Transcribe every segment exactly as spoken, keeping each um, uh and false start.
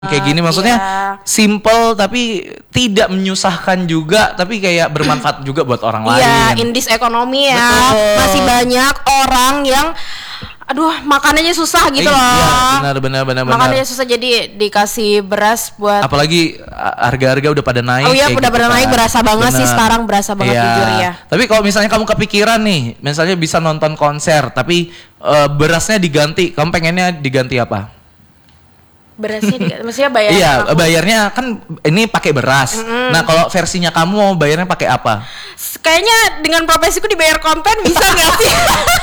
Kayak gini maksudnya Iya. simple tapi tidak menyusahkan juga, tapi kayak bermanfaat juga buat orang Iya, lain. in this ekonomi ya. Betul. Masih banyak orang yang aduh makan aja susah gitu Eh, loh. Iya, benar benar benar Makan benar. aja susah, jadi dikasih beras buat Apalagi a- harga-harga udah pada naik. Oh iya, kayak udah pada kan. naik, berasa banget sih Benar. sekarang, berasa banget Iya. jujur ya. Tapi kalau misalnya kamu kepikiran nih, misalnya bisa nonton konser tapi eh, berasnya diganti, kamu pengennya diganti apa? Berasnya di, maksudnya bayar Iya, aku. bayarnya kan ini pakai beras. Nah, kalau versinya kamu mau bayarnya pakai apa? Kayaknya dengan profesiku dibayar konten bisa nggak sih?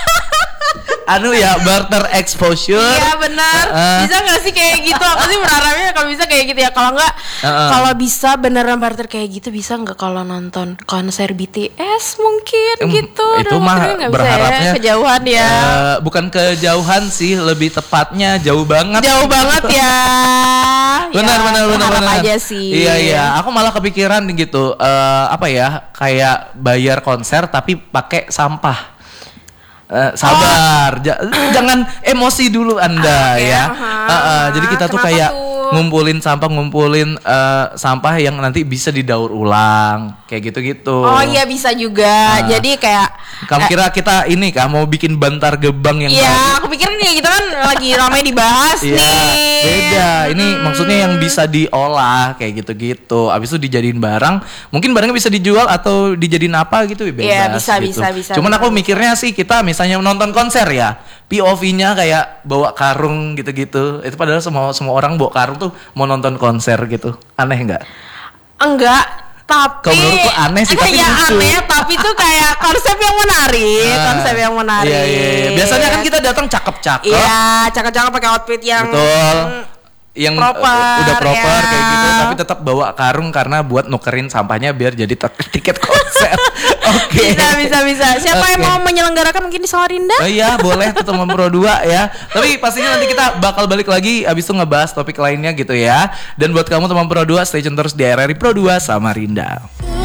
Anu ya, barter exposure. Iya benar. Heeh. Bisa nggak sih kayak gitu? Aku sih berharapnya kalau bisa kayak gitu ya. Kalau nggak, Heeh. kalau bisa beneran barter kayak gitu, bisa nggak kalau nonton konser B T S mungkin Em, gitu? itu Aduh, mah tapi nggak bisa berharapnya ya, kejauhan ya. eh, bukan kejauhan sih, lebih tepatnya jauh banget. Jauh banget ya. Benar Ya, benar benar berharap benar. aja sih. Iya iya, aku malah kepikiran gitu. eh, apa ya? Kayak bayar konser tapi pakai sampah. Eh, sabar, Ja- jangan emosi dulu Anda Ah, oke, ya. aha. Eh, eh, jadi kita tuh Kenapa kayak tuh? ngumpulin sampah, ngumpulin eh, sampah yang nanti bisa didaur ulang, kayak gitu-gitu. Oh iya bisa juga. Ah. Jadi kayak Kamu eh, kira kita ini kah mau bikin bantar gebang yang Iya, baru? aku pikir nih gitu kan lagi ramai dibahas Iya, nih. beda. Ini Hmm. maksudnya yang bisa diolah kayak gitu-gitu. Abis itu dijadiin barang, mungkin barangnya bisa dijual atau dijadiin apa gitu ya, bebas. Iya, bisa, gitu. bisa, bisa, Cuman bisa, aku bisa. mikirnya sih kita misalnya nonton konser ya, P O V-nya kayak bawa karung gitu-gitu. Itu padahal semua semua orang bawa karung tuh mau nonton konser gitu. Aneh nggak? Enggak, tapi Kalau menurutku aneh sih, tapi ya lucu. aneh, tapi tuh kayak konsep yang menarik, Ah, konsep yang menarik. Iya, iya, iya. Biasanya kan kita datang cakep-cakep. Iya, cakep-cakep pakai outfit yang Betul. Yang uh, proper, udah proper ya. kayak gitu, tapi tetap bawa karung karena buat nukerin sampahnya biar jadi t- tiket konser. Oke. Bisa, bisa, bisa. Siapa yang Oke. mau menyelenggarakan mungkin di Samarinda? Oh iya, boleh tuh teman Pro dua ya. Tapi pastinya nanti kita bakal balik lagi abis itu ngebahas topik lainnya gitu ya. Dan buat kamu teman Pro dua, stay tune terus di R R I Pro dua Samarinda.